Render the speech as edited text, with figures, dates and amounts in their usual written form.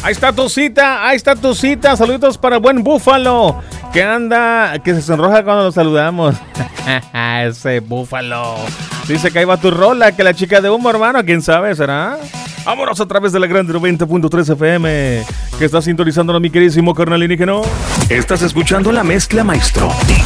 Ahí está tu cita. Saluditos para el buen Búfalo, que se sonroja cuando lo saludamos. Ese Búfalo. Dice que ahí va tu rola, que la chica de humo, hermano, quién sabe, ¿será? Vámonos a través de la Grande 90.3 FM, que está sintonizando a mi queridísimo carnal alienígeno. Estás escuchando la mezcla, maestro.